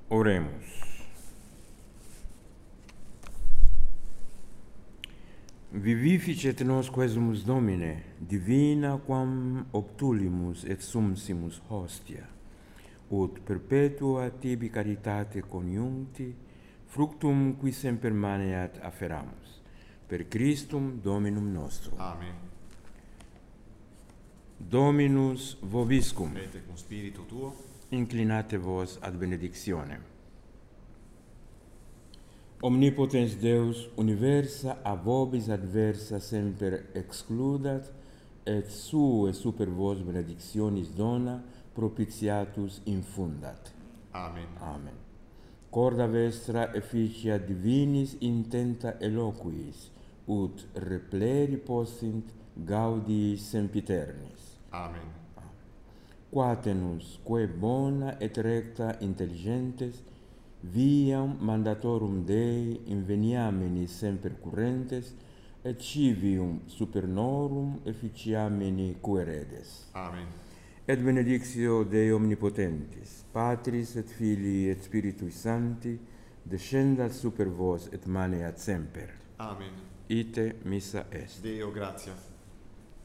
Oremus. Vivificet nos quesumus Domine, divina quam obtulimus et sumsimus hostia, ut perpetua tibi caritate coniuncti, fructum qui semper maneat afferamus. Per Christum Dominum nostrum. Amen. Dominus vobiscum. Et cum spiritu tuo. Inclinate vos ad benedictionem. Omnipotens Deus universa a vobis adversa semper excludat, et sue super vos benedictionis dona propitiatus infundat. Amen. Amen. Corda vestra efficia divinis intenta eloquiis, ut repleri possint gaudii sempiternis. Amen. Quatenus, quae bona et recta intelligentes, viam mandatorum Dei inveniamini semper currentes, et civium supernorum efficiamini queredes. Amen. Et benedictio Dei omnipotentis, Patris et Filii et Spiritui Sancti, descendat super vos et maneat semper. Amen. Ite missa est. Deo gratia.